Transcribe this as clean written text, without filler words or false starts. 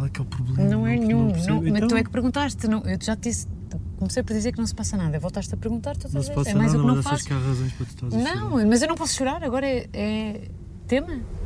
é que é o problema? Não é nenhum. percebo. Mas Então, tu é que perguntaste. Não, eu já te disse. Comecei por dizer que não se passa nada. Voltaste a perguntar, tu não estás se a passa dizer. É mais nada, o que não mas achas faço. que há razões para tu estás a chorar? Não, mas eu não posso chorar. Agora é tema.